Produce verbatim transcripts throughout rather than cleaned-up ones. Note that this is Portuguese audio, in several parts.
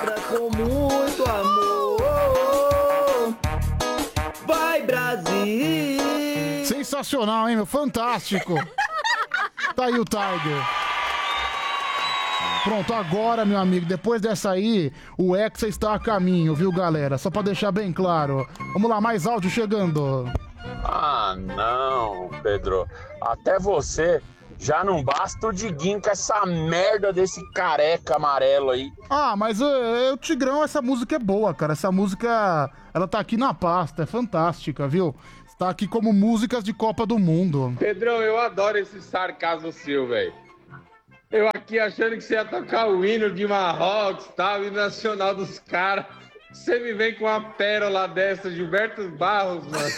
Com muito amor. Vai, Brasil! Sensacional, hein, meu? Fantástico! Tá aí o Tiger. Pronto, agora, meu amigo, depois dessa aí, o Hexa está a caminho, viu, galera? Só pra deixar bem claro. Vamos lá, mais áudio chegando. Ah, não, Pedro. Até você já não basta o Diguinho com essa merda desse careca amarelo aí. Ah, mas o Tigrão, essa música é boa, cara. Essa música, ela tá aqui na pasta, é fantástica, viu? Está aqui como músicas de Copa do Mundo. Pedrão, eu adoro esse sarcasmo seu, velho. Eu aqui achando que você ia tocar o hino de Marrocos, tal, o hino nacional dos caras. Você me vem com uma pérola dessa, Gilberto Barros, mano.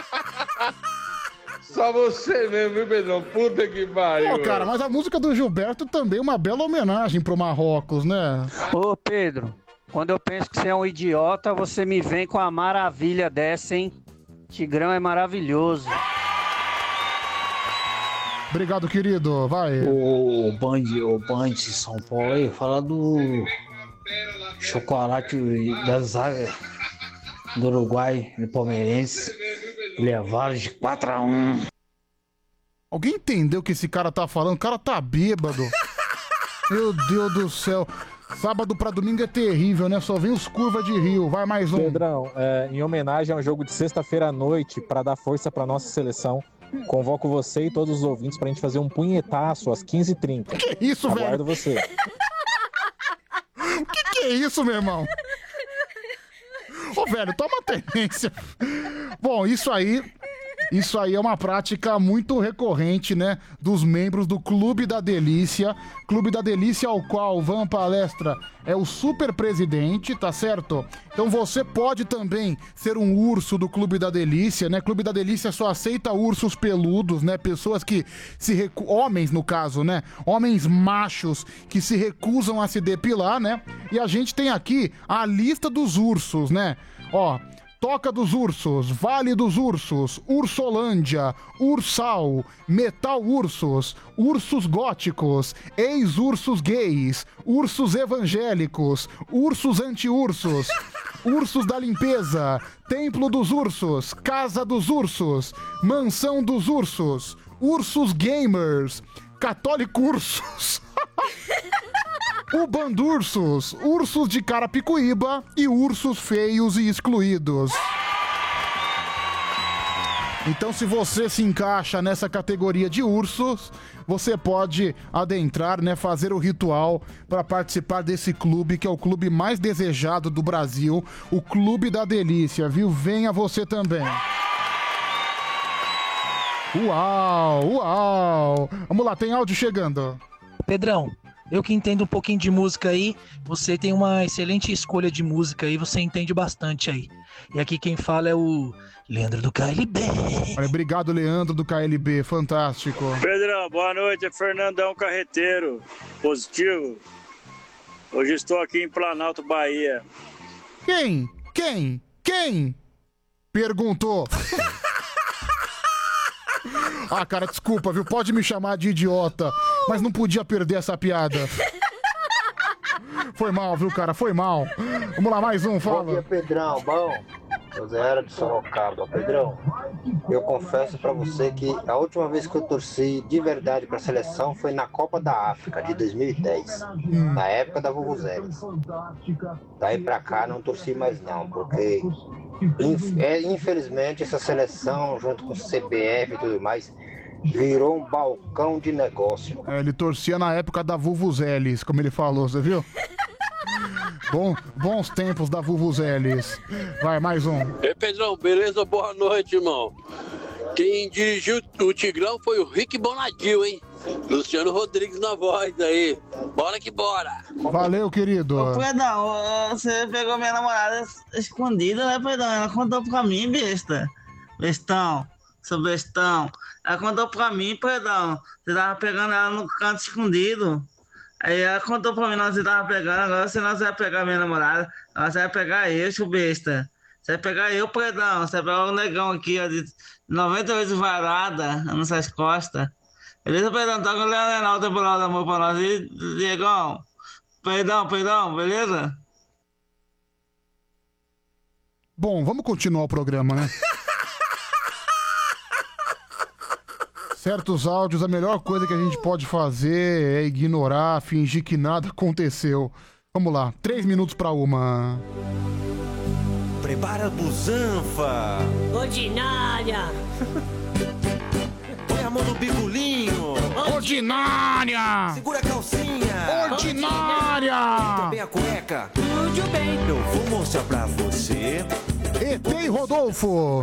Só você mesmo, viu, Pedrão? Puta que pariu. Pô, cara, mas a música do Gilberto também é uma bela homenagem pro Marrocos, né? Ô, Pedro, quando eu penso que você é um idiota, você me vem com a maravilha dessa, hein? Tigrão é maravilhoso. Obrigado, querido. Vai. O Band, o Band São Paulo aí, fala do chocolate da zaga do Uruguai, do Palmeirense, levaram de quatro a um. Alguém entendeu o que esse cara tá falando? O cara tá bêbado. Meu Deus do céu. Sábado pra domingo é terrível, né? Só vem os curvas de rio. Vai mais um. Pedrão, é, em homenagem ao jogo de sexta-feira à noite, pra dar força pra nossa seleção, convoco você e todos os ouvintes pra gente fazer um punhetaço às quinze e trinta. Que isso, velho? Aguardo você. O que, que é isso, meu irmão? Ô, velho, toma tendência. Bom, isso aí... Isso aí é uma prática muito recorrente, né, dos membros do Clube da Delícia. Clube da Delícia ao qual o Van Palestra é o super presidente, tá certo? Então você pode também ser um urso do Clube da Delícia, né? Clube da Delícia só aceita ursos peludos, né? Pessoas que se recu... Homens, no caso, né? Homens machos que se recusam a se depilar, né? E a gente tem aqui a lista dos ursos, né? Ó... Toca dos Ursos, Vale dos Ursos, Ursolândia, Ursal, Metal Ursos, Ursos Góticos, Ex-Ursos Gays, Ursos Evangélicos, Ursos Anti-Ursos, Ursos da Limpeza, Templo dos Ursos, Casa dos Ursos, Mansão dos Ursos, Ursos Gamers, Católico Ursos... Ubandursos, ursos de Carapicuíba e ursos feios e excluídos. Então, se você se encaixa nessa categoria de ursos, você pode adentrar, né, fazer o ritual para participar desse clube, que é o clube mais desejado do Brasil, o Clube da Delícia, viu? Venha você também. Uau, uau. Vamos lá, tem áudio chegando. Pedrão, eu que entendo um pouquinho de música aí, você tem uma excelente escolha de música aí, você entende bastante aí. E aqui quem fala é o Leandro do K L B. Olha, obrigado, Leandro do K L B, fantástico. Pedrão, boa noite, é Fernandão Carreteiro, positivo. Hoje estou aqui em Planalto, Bahia. Quem? Quem? Quem? Perguntou. Ah, cara, desculpa, viu? Pode me chamar de idiota, mas não podia perder essa piada. Foi mal, viu, cara? Foi mal. Vamos lá, mais um, fala. Bom dia, Pedrão. Bom, eu Zé era de Sorocaba. Pedrão, eu confesso pra você que a última vez que eu torci de verdade pra seleção foi na Copa da África, de dois mil e dez. Hum. Na época da Vuvuzelas. Daí pra cá não torci mais não, porque... Infelizmente, essa seleção, junto com o C B F e tudo mais, virou um balcão de negócio. É, ele torcia na época da Vuvuzeles, como ele falou, você viu? Bom, bons tempos da Vuvuzeles. Vai, mais um. Ei, Pedrão, beleza? Boa noite, irmão. Quem dirigiu o Tigrão foi o Rick Bonadil, hein? Luciano Rodrigues na voz aí. Bora que bora. Valeu, querido. Ô, Pedrão, você pegou minha namorada escondida, né, Pedrão? Ela contou pra mim, besta. Bestão, seu bestão. Ela contou pra mim, Pedrão. Você tava pegando ela no canto escondido. Aí ela contou pra mim, não, você tava pegando. Agora você não vai pegar minha namorada. Agora você vai pegar eu, seu besta. Você vai pegar eu, Pedrão. Você vai pegar o negão aqui, ó, de noventa e oito varada nas suas costas. Beleza, Pedrão? Tá com o Leonel, temporal do amor pra nós. E, Diegão? Perdão, perdão, beleza? Bom, vamos continuar o programa, né? Certos áudios, a melhor coisa que a gente pode fazer é ignorar, fingir que nada aconteceu. Vamos lá, três minutos pra uma. Prepara a busanfa. Ordinária. Põe a mão no bigolinho. Ordinária. Segura a calcinha. Ordinária. Também a cueca. Tudo bem. Eu vou mostrar pra você. E T e Rodolfo.